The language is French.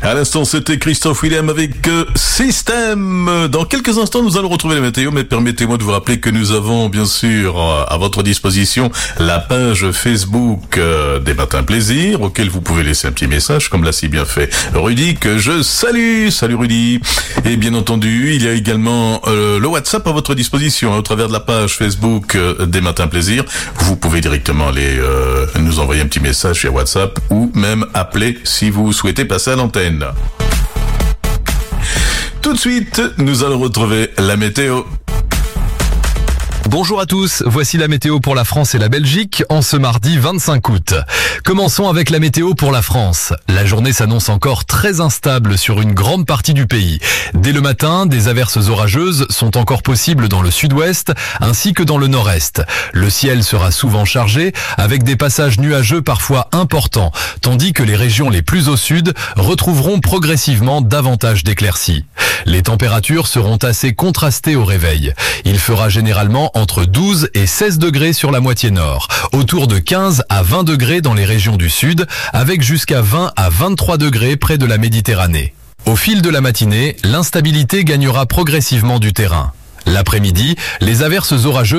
À l'instant, c'était Christophe Willem avec Système. Dans quelques instants, nous allons retrouver la météo, mais permettez-moi de vous rappeler que nous avons bien sûr à votre disposition la page Facebook des Matins Plaisir, auquel vous pouvez laisser un petit message, comme l'a si bien fait Rudy, que je salue. Salut Rudy. Et bien entendu, il y a également le WhatsApp à votre disposition, au travers de la page Facebook des Matins Plaisir. Vous pouvez directement aller nous envoyer un petit message via WhatsApp ou même appeler si vous souhaitez passer à l'antenne. Tout de suite, nous allons retrouver la météo. Bonjour à tous, voici la météo pour la France et la Belgique en ce mardi 25 août. Commençons avec la météo pour la France. La journée s'annonce encore très instable sur une grande partie du pays. Dès le matin, des averses orageuses sont encore possibles dans le sud-ouest ainsi que dans le nord-est. Le ciel sera souvent chargé avec des passages nuageux parfois importants, tandis que les régions les plus au sud retrouveront progressivement davantage d'éclaircies. Les températures seront assez contrastées au réveil. Il fera généralement entre 12 et 16 degrés sur la moitié nord, autour de 15 à 20 degrés dans les régions du sud, avec jusqu'à 20 à 23 degrés près de la Méditerranée. Au fil de la matinée, l'instabilité gagnera progressivement du terrain. L'après-midi, les averses orageuses